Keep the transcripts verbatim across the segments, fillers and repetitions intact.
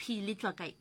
P le tswa kae?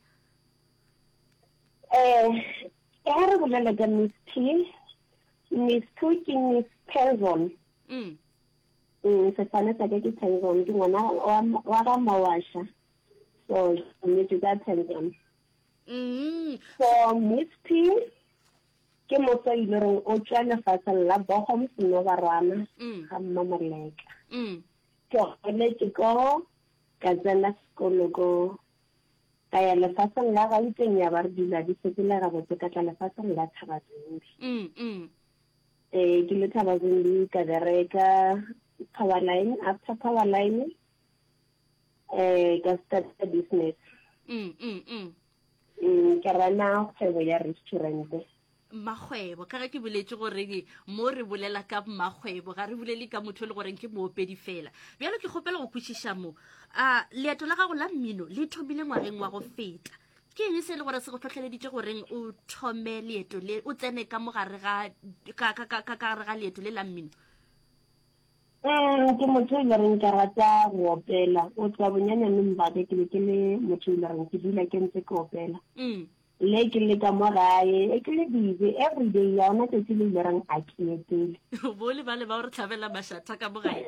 Eh, ya re bolela ka Miss P. Miss P ke Miss Pelzon. Mm. Mm, se fane sa ke ke Pelzon, ke ngwana wa ga Mawasha. So, me to that Pelzon. Mm. So, Miss P ke motho ile re o tswa lefatsheng la Bochum Senobarwana ga Mmamaleka. Mm. Ke gone ke go ka tsena sekolo go ka ya lefatsheng la Gauteng ya ba re dula di setela ga botse ka tla lefatsheng la Thabazimbi. Mm. Mm. Eh, ke le Thabazimbi ka bereka power line, after power line eh ka start business. Mm. Mm. Mm. Mm, ke rana kgwebo ya restaurant. Magwebo ka ga ke boletse gore mo re bolela ka magwebo ga re bolele ka motho le gore ke moopedi fela. Bjalo ke gopela go kwišiša mo a leeto la gago la mmino le thomile ngwageng wa go feta. Ke eng se le gore se go tlhotlheleditse goreng o thome leeto le o tsene ka mogare ga ka ka ka ka ga leeto le la mmino? Mm, ke motho ile reng ka rata go opela. O tswa bonyanyaneng ba ke le ke le motho ile reng ke dula ke ntse ke opela. Mm. Le ke le ka mo gae e ke le busy every day ya ona tse le ile reng a ke etele. Bo le ba le ba re tlhabela mashatha ka bogae.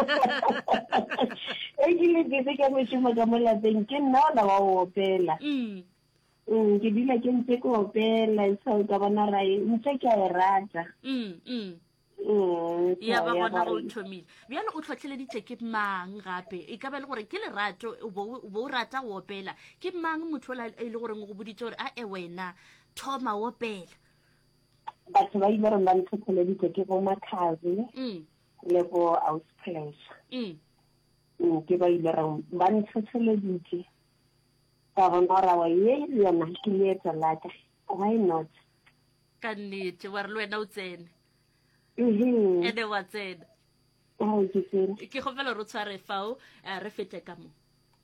E ke le busy ka motšhomo ka mo lapeng ke nna la wa go opela. Mm. Mm, ke dula ke ntse ke opela so ka bona ra e ntse ke a e rata. Mm. Mm. Mm, ya ba so, gona ba- go thomile bjalo o tlhotlheleditse ke mang gape e ka ba le gore ke lerato o bo o rata go opela ke mang motho la e le gore go boditse gore a e wena thoma o opela? batho ba ile re ba ntlhotlheleditse ke bo Makhazi Mm. le bo Ausplash. Mm. Mm, ke ba ile re ba ntlhotlheleditse ka bona ra wa ye le yona ke le etsa lata. Why not? ka nnete wa re le wena o tsene Mhm. ene wa tsena Oh, ke tsene. ke gopela re tshware fao re fete ka mo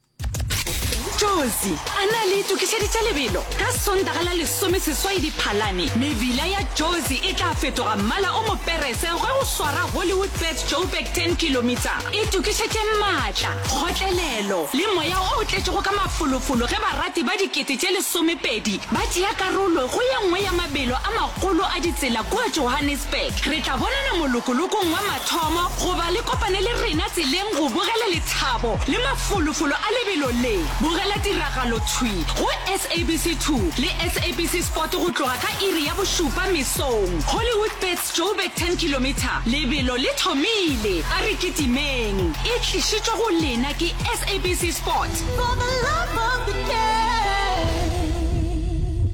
Jozi ana le tukišeditše lebelo ka sondaga la lesome seswai diphalane mebila ya Jozi e tla fetoga mmala o moperese ge o swara Hollywood Bet Joburg ten kilometer e tukišetše maatla kgotlelelo le moya o tletšego ka mafolofolo ge barati ba dikete tše lesomepedi ba tšea karolo go ye nngwe ya mabelo a magolo a ditsela kua Johannesburg. Re tla bonana molokolokong wa mathomo goba le kopane le rena tseleng go bogela lethabo le mafolofolo a lebelo le bogela tiragalo thwi go S A B C two le S A B C Sport go tloga ka iri ya bošupa mesong. Hollywood Bets Joburg ten kilometer lebelo le thomile a re kitimeng e tlišitšwe go lena ke S A B C Sport. For the love of the game.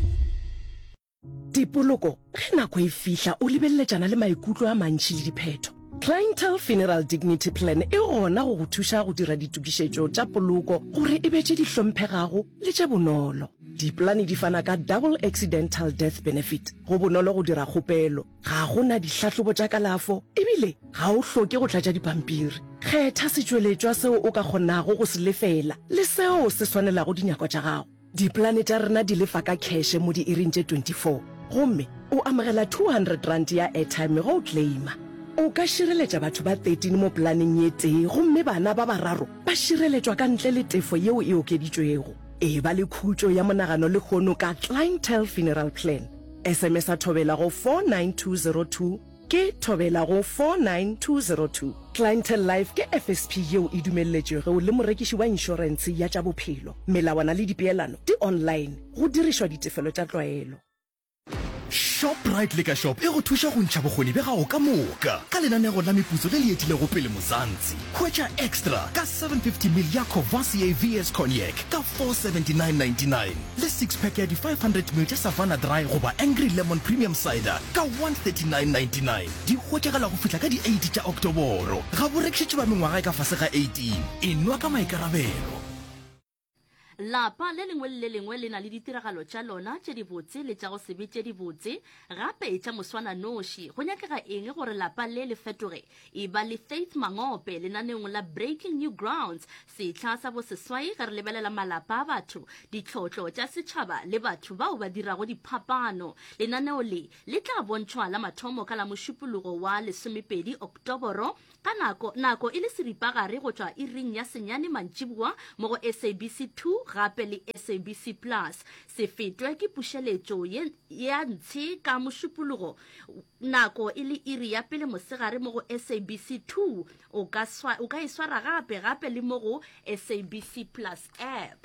Dipoloko ge nako e fihla o lebelletšana le maikutlo a mantši le diphetho. Clientele Funeral Dignity Plan e gona go go thuša go dira ditukišetšo tša poloko gore e betše di hlomphegago le tša bonolo. Diplane di fana ka double accidental death benefit go bonolo go dira kgopelo ga gona dihlahlobo tša kalafo ebile ga o hloke go tlatša dipampiri. Kgetha setšweletšwa seo o ka kgonago go se lefela le seo se swanelago dinyako tša gago. Diplane tša rena di lefa ka cash mo di iring tše twenty-four gomme o amogela two hundred rand ya airtime go claima. O ka šireletša batho ba thirteen mo planeng ye tee gomme bana ba bararo ba šireletšwa ka ntle le tefo yeo e okeditšwego. E ba le khutšo ya monagano le kgono ka Clientele Funeral Plan. S M S a thobela go four nine two zero two ke thobela go four nine two zero two. Clientele Life ke F S P yeo e dumelletšego le morekiši wa insurance ya tša bophelo. Melawana le dipeelano di online go dirišwa ditefelo tša tlwaelo. Shoprite le ka shop e go thuša go ntšha bokgoni be gago ka moka ka lenanego la meputso le le etilego pele mozantsi. Hwetša extra ka seven fifty mil ya Courvoisier V S Cognac ka four seventy-nine ninety-nine le six pack ya di five hundred mil tša Savannah Dry goba Angry Lemon Premium Cider ka one thirty-nine ninety-nine. Di hwetšagala go fihla ka di eight tša Oktoboro. Ga borekišetše ba mengwaga e ka fase ga eighteen. Enwa ka maikarabelo. lapa le lengwe le lengwe le na le ditiragalo tša lona tše di botse le tša go sebe tše di botse gape tša moswana noši go nyakega eng gore lapa le le fetoge e ba le Faith Mangope lenaneong la Breaking New Grounds setlha sa bo seswai ge re lebelela malapa a batho ditlhotlo tša setšhaba le batho bao ba dirago diphapano. Lenaneo le le tla bontšhwa la mathomo ka la mošupologo wa lesomepedi Oktoboro ka nako nako e le seripagare go tšwa iring ya senyane mantšiboa mo go S A B C two gape le S A B C plus se fetwe ke pušeletšo ya ntshe ka mošupologo nako e le iri ya pele mosegare mo go S A B C two o ka e swara gape gape le mo go S A B C plus app.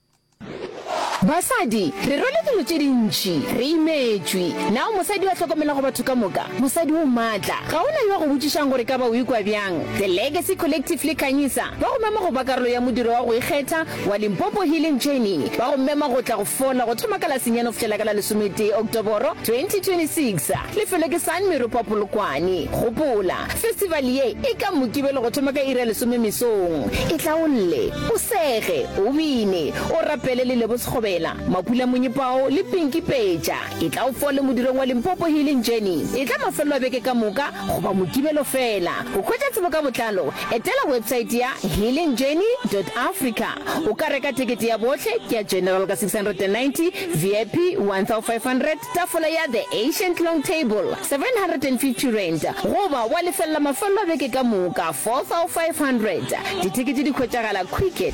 Basadi re role dilo tše dintši re imetswe nao mosadi wa tlhokomela go batho ka moka mosadi o matla ga ona yo go botšišang gore ka ba o ikwa bjang. The Legacy Collective le Khanyisa ba go mema go ba karolo ya modiro wa go ikgetha wa Limpopo Healing Journey ba go mema go tla go fola go thoma ka la senyane go fitlhela ka la lesomete Oktoboro twenty twenty-six le felo ke San Meropa Polokwane. Gopola festival ye e ka mokibelo go thoma ka ira lesome mesong e tla o lle o sege o bine o rapele le lebo sekgobe Mapula Munyipao le Pinky Peja e tla o fole modirong wa Limpopo Healing Journey e tla mafelo a beke ka moka go ba mokibelo fela o khwetsa tsebo ka botlalo etela website ya healing journey dot africa o ka reka ticket ya botlhe ke ya general ka six hundred ninety V I P one thousand five hundred tafola ya the ancient long table seven hundred fifty rand go ba wa lefella mafelo a beke ka moka four thousand five hundred ditikete di khwetsagala quicket.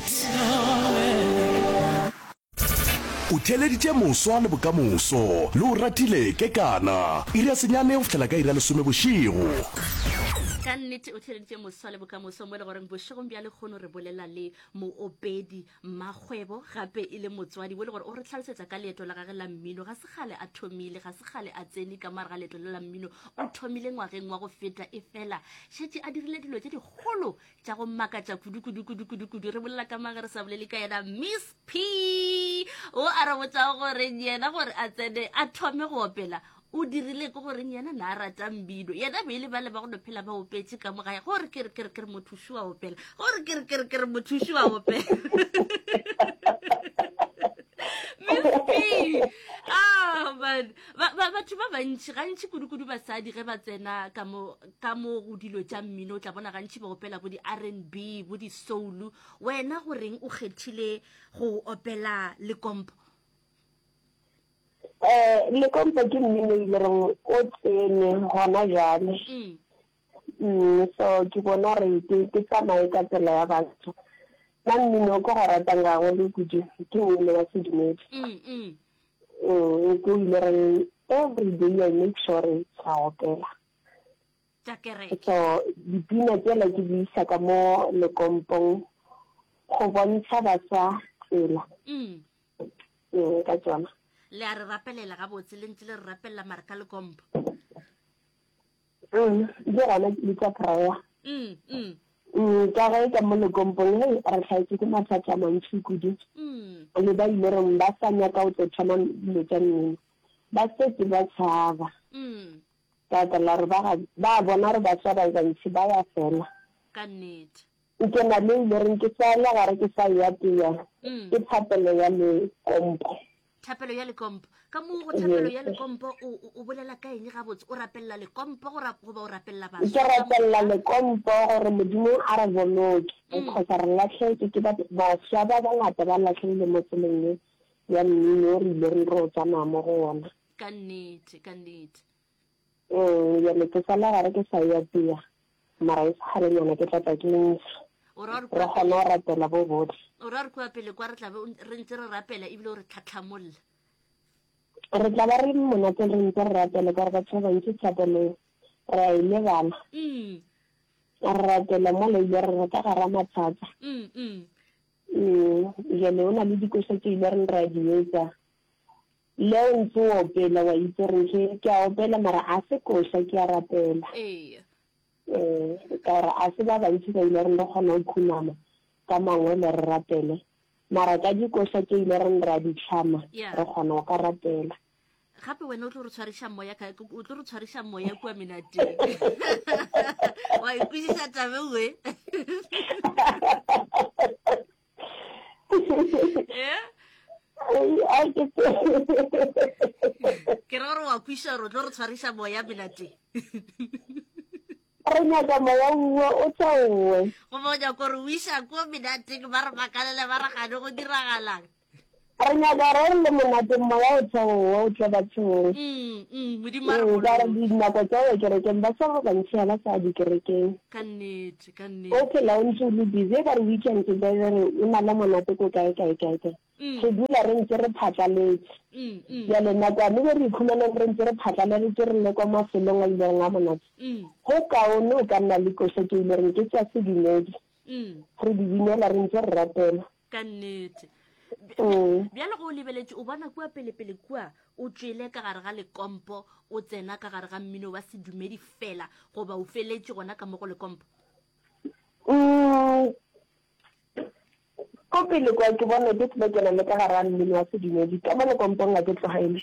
O theleditše moswa le bokamoso le o ratile ke kana iri ya senyane o fitlhela ka iri ya lesome bošego ka nnete o theleditše moswa le bokamoso mo le goreng bošegong bja lekgono re bolela le moopedi mmagwebo gape e le motswadi bo le gore o re tlhalosetsa ka leeto la gage la mmino ga se gale a thomile ga se gale a tsene ka mare ga leeto le la mmino o thomile ngwageng wa go feta e fela šetse a dirile dilo tše dikgolo tša go makatša kudu-kudu-kudu-kudu re bolela ka mange re sa bolele ka yena Miss P o a re botsa gore yena gore a tsene a thome go opela o dirile ko gore yena na rata mbino yena be ile ba le ba go phela ba opetse ka mogae gore ke re ke re ke re mothuši wa opela gore ke re ke re ke re mothuši wa opela Miss P ah man batho ba bantši gantši kudu-kudu basadi ge ba tsena ka mo ka mo go dilo tša mmino o tla bona gantši ba opela bo di R and B bo di soul wena goreng o kgethile go opela lekompo? Eh, le kompa ke mmino ile re o tsene gona jale mm so ke bona re ke tsamaye ka tsela ya batho nna mmino ko go ratanga go le kudu ke mmino wa sedumedi mm mm ke ile re every day I make sure it's opela so dipina tsela ke di isa ka mo le kompong go bontsha batsa tsela mm mm ka tsona le a re rapelela ga botse le ntse le re rapella marka le kompo mm di gona ke tsa prayer mm mm mm ka ga ka mo le kompo le re tlhaetse ke mathata a mantsi kudu mm le ba ile re ba sanya ka o tsoma le tsaneng ba setse ba tshaba mm ka ka la re ba ba bona re ba tsaba ga ntse ba ya fela ka nnete ke na le le re ke tsala ga re ke sa ya tia ke thapelo ya le kompo thapelo ya lekompo ka mo go thapelo ya lekompo o bolela ka eng ga botse o rapella lekompo go rap go ba o rapella ba ke rapella lekompo gore modimo a re boloke go sa re latlhetse ke ba ba shaba ba ngata ba latlhile mo tseleng ya mmino re ile re ro tsana mo go ona ka nnete ka nnete eh ya le ke sala ga re ke sa ya tia mara e sa re yona ke tla tla ke le o ra re gona rapela bo botlhe o ra re kwa pele kwa re tla re ntse re rapela e bile o re tlhatlhamolla re tla ba re monate re ntse re rapela ka re ba tsaba ntse tsabele ra ile bana mm re rapela mo le ile re rata ga ra matsatsa mm mm mm ya le ona le dikosa tse ile re ra di etsa le ntse o opela wa itse re ke a opela mara a se kosa ke a rapela eh eh ka ra a se ba ba itse ka ile re gona o khunama ka mangwe le re rapele mara ka dikosa ke ile re ra di tshama re gona o ka rapela gape wena o tlo re tshwarisha moya ka o tlo re tshwarisha moya kwa minate wa ikwisa tabe we eh ai ke ke re wa kwisha ro tlo re tshwarisha moya minate re nya ka moya o tsawe go moja go re wisha ko minate ke ba re makalele ba re ga go diragalang re nya ka re le monate moya o tsawe o tla ba tsho mm mm modimara go ga di na ka tsawe ke re ke ba sa go bantse ala sa di kerekeng kannete kannete o ke la o ntse le busy ka re weekend ke ba re o na la monate ko kae kae kae re dula re ntse re phatlaletse jale nakwane be re ikhumanang re ntse re phatlaletse re le kwa mafelong a ileng a monate go kaone o ka nna le koša ke ile reng ke tsa sedumedi re di binela re ntse re ratela ka nnete bjale go o lebeletse o bona kua pelepele kua o tswele ka gare ga lekompo o tsena ka gare ga mmino wa sedumedi fela goba o feletse gona ka mo go lekompo ko pele kwa ke bona ke tsela ke le ka gare ga mmino wa sedumedi ka mo lekompong ga ke tlogaele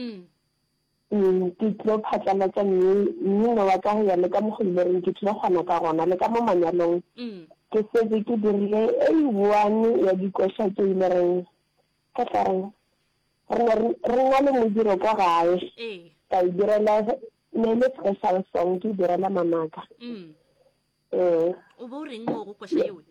ke tlo phatlalatsa mmino wa ka ya le ka mo go ile reng ke tlo gona ka gona le ka mo manyalong ke setse ke dirile e one ya dikoša tse ile reng ka tlareng re na le modiro kwa gae ka e direla ne le special song ke direla mamaka o bo reng mo go koša eo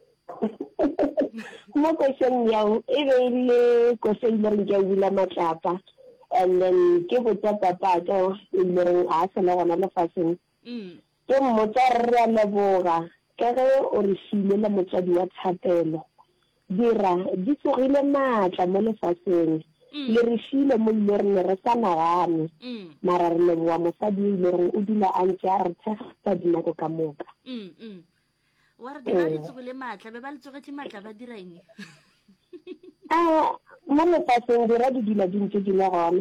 mo košeng yao e be ile koša ile reng ke bula matlapa and then ke botsa papa ka ile reng a se le gona lefatsheng ke mmotsa re a leboga ka ge o re file le motswadi wa Thapelo dira di tsogile maatla mo lefatsheng le re file mo ile re ne re sa nagane mara re leboa mosadi ile reng o dula a ntse a re thekga dinako ka moka wa re ba le tsogile maatla be ba le tsogetse maatla ba dira eng a mo lefatsheng dira di dula di ntse di le gona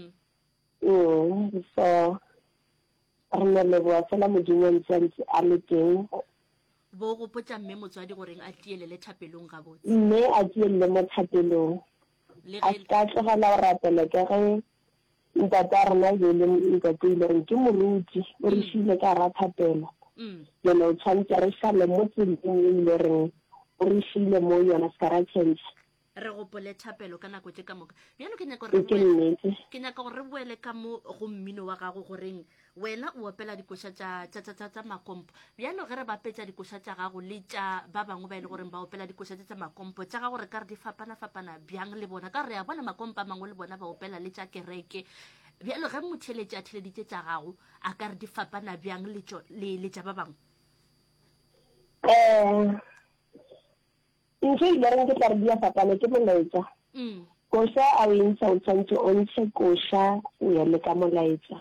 so re ne leboa fela modimo ntse a le teng bo go potsa mme motswadi goreng a tielele Thapelong ga botse mme a tielele mo Thapelong a ka tlogela o rapela ka ge ntata rena ele ntate ile reng ke moruti o re file ka ra Thapelo jalo o tshwanetse re šale mo tseleng ile reng o re file mo yona ska ra change re gopole Thapelo ka nako tse ka moka bjalo ke nyaka gore re boele ka mo go mmino wa gago goreng wena o opela dikoša tša makompo bjalo ge re bapetša dikoša tša gago le tša ba bangwe ba ile goreng ba opela dikoša tša makompo tša gago re ka re di fapana-fapana bjang le bona ka re ya bona makompo a mangwe le bona ba opela le tša kereke bjalo ge motheletše a theleditše tša gago a ka re di fapana bjang le tša ba bangwe ntho ile reng ke tla re dia fapana ke molaetša koša a o ntšha o tshwanetse o ntshe koša o ya le ka molaetša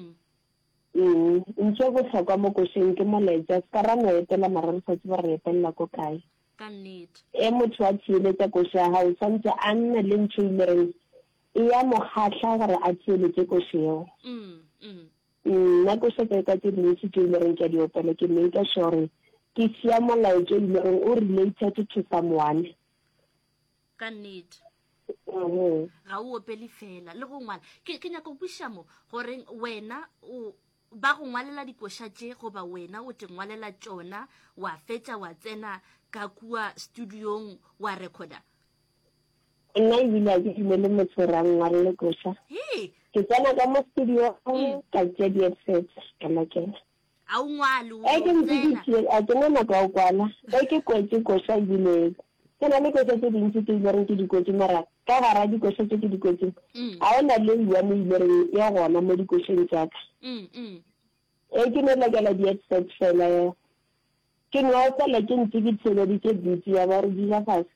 ntho e botlhokwa mo košeng ke molaetša se ka ra no etela mara re sa tseba re etelela ko kae e motho wa theeletša koša ya gago tshwanetse a nne le ntho ile reng e ya mokgatlha gore a theeletse koša eo nna koša ka ka tse dintsi tse ile reng ke a di opela ke make sure ke sia molaetša ile reng o related to someone ka nnete ga o opele fela le go ngwala ke nyaka go buša mo gore wena ba go ngwalela dikoša tše goba wena o te ngwalela tšona wa fetša wa tsena ka kua studiong wa recorda nna ebile a ke dumele motho ra ngwalele koša ke tsena ka mo studio ka tšea di-headset ka lakela a o ngwale a ke na nako ya o kwala e ke kwetse koša ebile ke na le koša tse dintsi tse ile reng ke dikwetse mara ka gara dikoša tse ke dikwetseng ga o na le iwane ile reng ya gona mo dikošeng tsaka e ke ne lakela di-headset fela ke nwaopela ke ntse ke theleditše biti ya ba re dila fase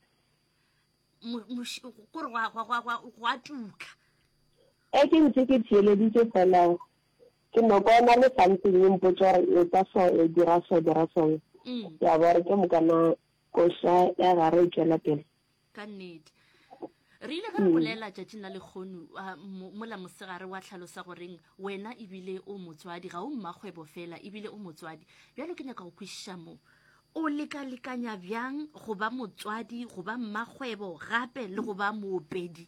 kore go a tuka e ke ntse ke theleditše fela ke nokona le something e mpotsa gore e tsa so e dira so dira so ya bore ke mokana koša ya gare e tšwela pele ka nnete re ile ga re bolela tšatšing la lekgono mola mosegare wa tlhalosa goreng wena ebile o motswadi ga o mmakgwebo fela ebile o motswadi bjalo ke nyaka go kwešiša mo o lekalekanya bjang go ba motswadi go ba mmakgwebo gape le go ba moopedi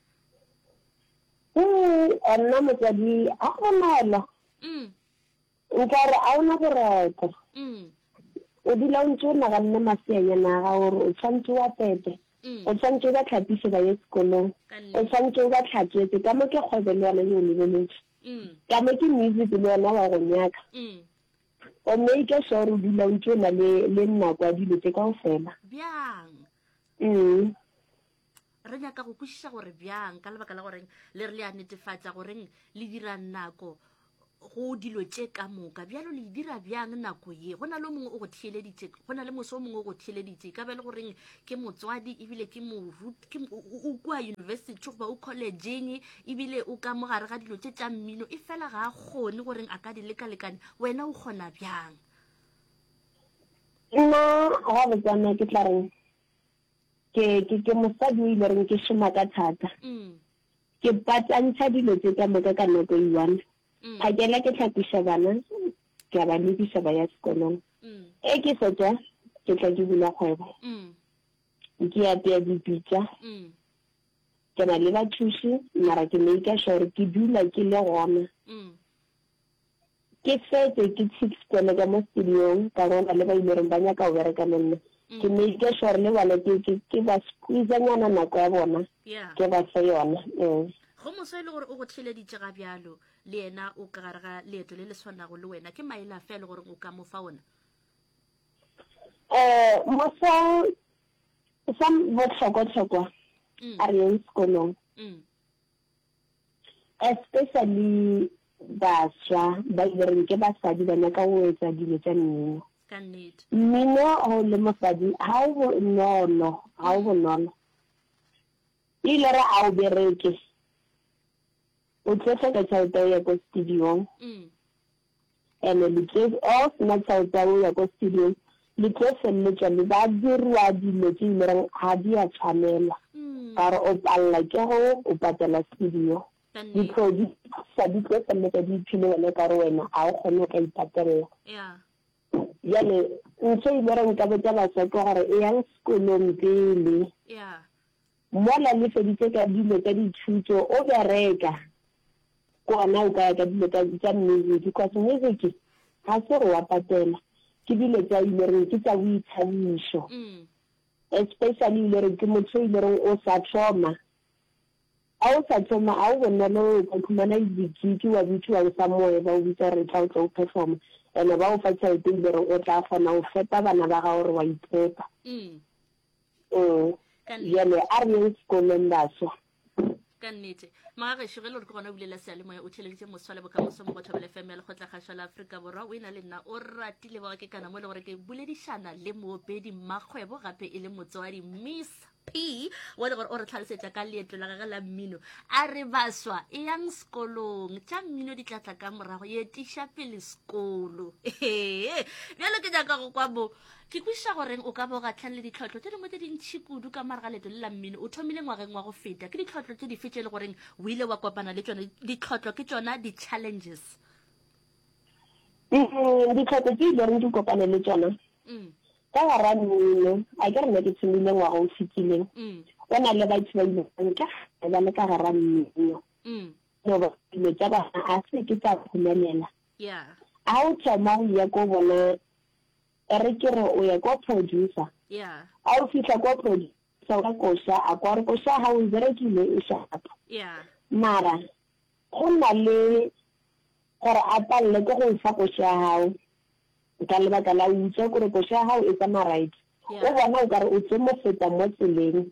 a nna motswadi a kgonala nka re a ona go reka o dula o ntse o naganne maseanyana a ga gore o tshwanetse wa pete o tshwanetse o ba tlhapise ba ye sekolong o tshwanetse o ba tlhatswetse ka mo ke kgwebe le yona yo lebeletse ka mo ke music le yona wa go nyaka o make sure o dula o ntse o na le nnako ya dilo tse kao fela bjang re nyaka go kwešiša gore bjang ka lebaka la goreng le re le a netefatša goreng le dira nako go dilo tše ka moka bjalo le dira bjang nako ye go na le mongwe o go theeleditše go na le moso mongwe o go theeleditše ka be le goreng ke motswadi ebile ke morut ke o kwa university ba o collegeng ebile o ka mogare ga dilo tše tša mmino e fela ga a kgone goreng a ka di lekalekane wena o kgona bjang? nna ga botsana ke tla reng ke ke ke mosadi o ile reng ke šoma ka thata ke patlantšha dilo tše ka moka ka nako e one ga kela ke tlhapiša bana ke a ba lebiša ba ya sekolong e ke fetša ke tla ke bula kgwebo ke apea dipitša ke na le bathuši mara ke make sure ke dula ke le gona ke fetse ke tshikstele ka mo studiong ka gona le ba ile reng ba nyaka o bereka le nna ke make sure le bana ke ba squeezanyana nako ya bona ke ba fe yona go moso ile gore o go theeleditše ga bjalo le yena o ka gare ga leeto le le swannago le wena ke maele a fele gore o ka mo fa ona? um moso sa botlhokwa-tlhokwa a re yeng sekolong especially bašwa ba ile reng ke basadi ba nyaka go etsa dilo tša mmino. Mmino go le mosadi ga o bonolo ga o bonolo ile re a o bereke o tlo tlhoka tšhelete o ya ko studiong and-e le tlo o sena tšhelete o ya ko studiong le tlo feleletša le ba diriwa dilo tše ile reng ga di a tshwanela kare o palela ke go o patela studio di-producer di tlo feleletša di iphile wena kare wena ga o kgone o ka ipatelela jale ntho ile reng ka botsa bašwa ke gore e yang sekolong pele mola le feditse ka dilo tsa dithuto o bereka kona o ka ya ka dilo tsa music because music ga se go wa patela ke dilo tsa ile reng ke tsa boithabišo especially ile reng ke motho ile reng o sa thoma a o sa thoma a o bonolo ka khumana dikiki wa bithu wa sa moe ba o bitsa re tla o tla o perform ene ba o fa tšhelete ile reng o tla kgona o fepa bana ba ga gore wa ipepa jale a re yeng sekolong bašwa ka nnete magagešo ge le gore ke gona o bulela sealemoya o theleditše moswa le bokamoso mo go thobela F M ya lekgotla la Afrika Borwa o ena le nna o ratile ba ke kana mo le gore ke boledišana le moopedi mmakgwebo gape e le motswadi Miss P wa le gore o re tlhalosetša ka leeto la gage la mmino a re baswa e yang sekolong tša mmino di tlatla ka morago ye tiša pele sekolo bjalo ke nyaka go kwa mo ke kwiša goreng o ka boga tlhang le ditlhotlho tse dingwe tse dintšhi kudu ka mare ga leeto le la mmino o thomile ngwageng wa go feta ke ditlhotlho tse di fetse le goreng o ile wa kopana le tsona ditlhotlho ke tsona di-challenges ditlhotlho tse ile reng di kopane le tsona ka gara mmino a ke rena ke thomile ngwaga o fetileng o na le batho ba ileng ka ba le ka gara mmino no dilo tša bana a se ke tsa phumelela a o thoma go ya ko bona re ke re o ya ko producer a o fitlha ko producer ka koša a kwa re koša ga o berekile e shapo mara go na le gore a palele ke go fa koša ya gago ka lebaka la utswa gore koša ya gago e tsa maright o bona o kare o tse mo feta mo tseleng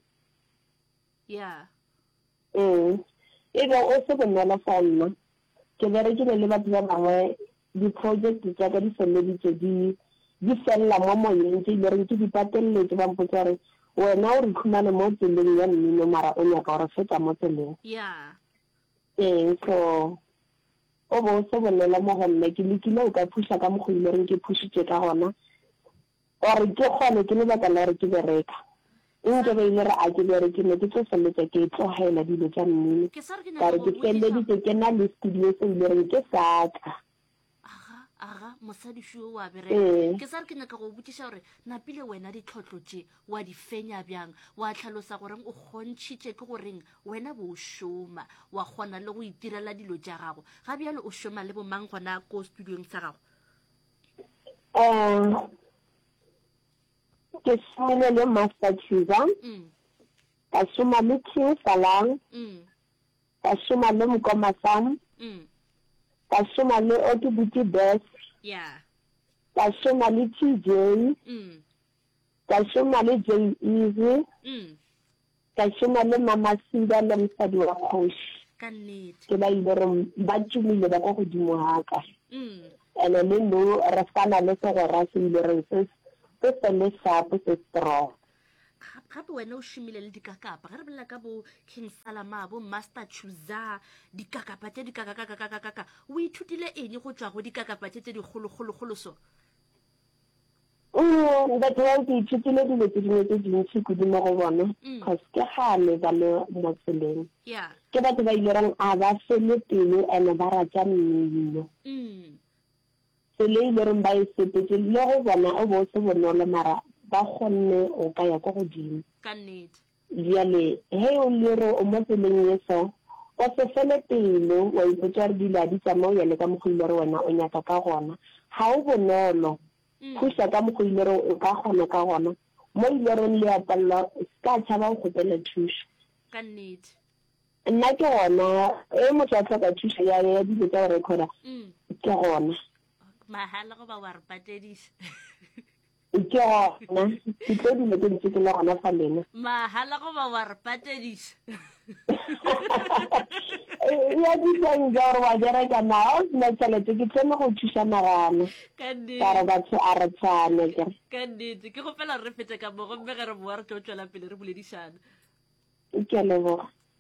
e be o se bonolo fa nna ke berekile le batho ba bangwe di-project tsa ka di feleleditse di di felela mo moyeng tse ile reng ke di pateleletse ba mpotsa gore wena o re khumane mo tseleng ya mmino mara o nyaka gore feta mo tseleng ee so o bo se bonela mo go nna ke lekile o ka phusha ka mokgwa ile reng ke phušitše ka gona ore ke kgone ke lebaka la gore ke bereka nke ba ile re a ke bereke ne ke tlo feleletša ke tlogela dilo tša mmino ka re ke feleleditse ke na le studio se ile reng ke saka aga mosadi šio wa bereka ke sa re ke nyaka go botsiša gore napile wena ditlhotlho tše wa di fenya bjang wa tlhalosa goreng o kgontšhitše ke goreng wena bo o šoma wa kgona le go itirela dilo tša gago ga bjalo o šoma le bomang gona ko studiong sa gago? um ke šomile le Master Chuza ka šoma le King Salang ka šoma le Mokoma Sam ka šoma le Otubuti Best ka šoma le T J ka šoma le J Easy ka šoma le Mama Sida le mosadi wa kgoši ke ba ile re ba tumile ba go godimo haka and le no re fana le se go ra se ile re se se le sharp se strong gape wena o shimile le dikakapa ga re bolela ka bo King Salama bo Master Chuza dikakapa tse dikakakakakaka o ithutile eng go tswa go dikakapa tse di golo golo golo so Mm, but when you took it, you did it, you took it, because Kahale, the Muslim. Yeah. Get out of your other Philippine and a Barajan. Mm. So later by City, Lorana, also with Nolamara, Bahone, or Kayakojin. Can need. Really, hey, Lero, or Muslim, so. Also, Philippine, where you put your Dilla, Samoya, and come Hulero, and Oyatakawana. How will no? Pusha ka mo go ilero ka gona ka gona mo ilero le ya palla ska tshaba go pele thuša ka nnete nna ke gona e mo tla tla thuša ya ya di tsa recorder ke gona mahala go ba wa re patedisa ke gona ke tlo di le ke ntse ke le gona fa lena mahala go ba wa re patedisa ya di tsang ja wa jara ka na o nna tsala ke tsena go thuša marana ka nnete ka ba tse a re tsane ke ka nnete ke go fela re fete ka mo go mme ga re bo re tlotsela pele re buledisana ke lebo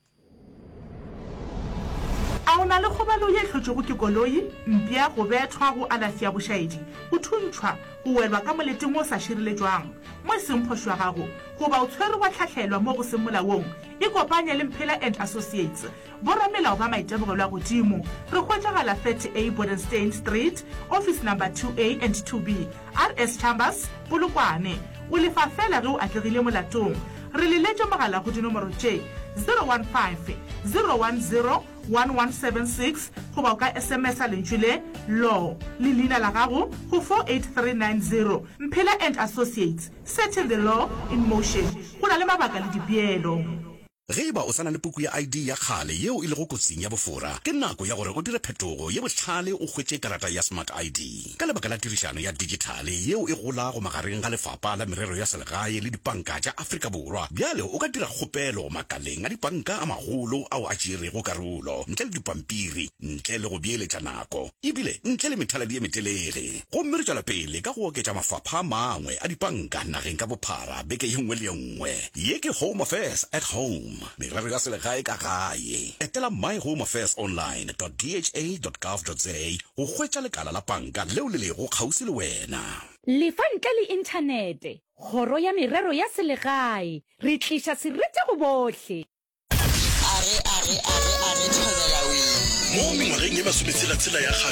a ona le khobalo ye tlhotšego ke koloi mpia go bethwa go alafi ya bošaedi go thuntšhwa go welwa ka moleteng o sa širiletswang mo semphošo ya gago goba o tshwere wa tlhatlhelwa mo go seng molaong e kopanye le Mphela and Associates boramelao ba maitemogelo a godimo re hwetšagala thirty A Bodenstein Street office number two A and two B R S Chambers Polokwane o lefa fela ge o atlegile molatong re le letše mogala go dinomoro tše zero one five zero one zero one one seven six goba o ka S M S a lentšwe le law le leina la gago go four eight three nine zero Mphela and Associates, setting the law in motion. Go na le mabaka le dipeelo. ge ba o sana le puku ya I D ya khale yeo e le go kotsing ya bofora ke nako ya gore o dire phetogo ye botlhale o hwetse karata ya Smart I D ka lebaka la tirišano ya digital yeo e gola go magareng ga lefapha la merero ya selegae le dipanka tša Afrika Borwa bjale o ka dira kgopelo makaleng a dipanka a magolo ao a tšerego karolo ntle le dipampiri ntle le go beeletša nako ebile ntle le methaladi ye metelele gomme re tšwela pele ka go oketša mafapha a mangwe a dipanka nageng ka bophara beke ye nngwe le ye nngwe ye ke Home Affairs at Home merero ya selegae ka gae etela my home affairs online dot d h a dot gov dot za go hwetša lekala la panka leo le lego kgauswi le wena lefa ntle le inthanete kgoro ya merero ya selegae re tliša seretse go bohle are are are are thobela we mo mengwageng ye masometshela tshela ya